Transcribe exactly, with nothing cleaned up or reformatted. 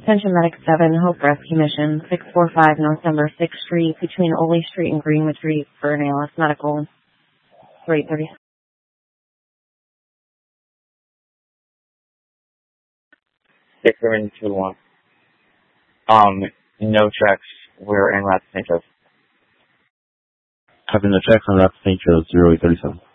Attention Medic seven, Hope Rescue Mission, six four five North Number sixth Street, between Oley Street and Greenwood Street, for an A L S medical, three thirty. six seven two one. Um, no checks. We're in Route Saint Joseph. Having the checks on Route Saint Joseph, zero eight thirty-seven.